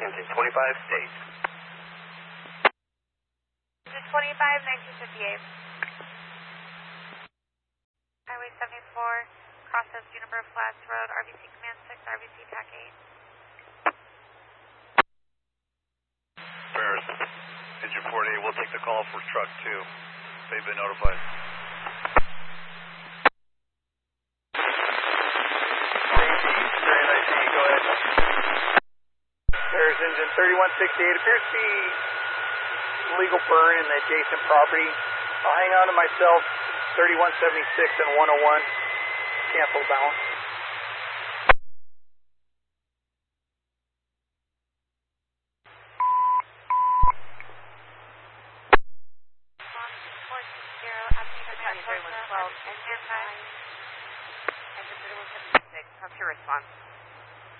Engine 25, state. Engine 25, 1958. Highway 74, crosses Juniper Flats Road, RBC Command 6, RBC TAC 8. Bears, Engine 48, we'll take the call for truck 2. They've been notified. There's engine 3168. Appears to be illegal burn in the adjacent property. I'll hang on to myself. 3176 and 101. Cancel balance. Engine 3176. What's your response?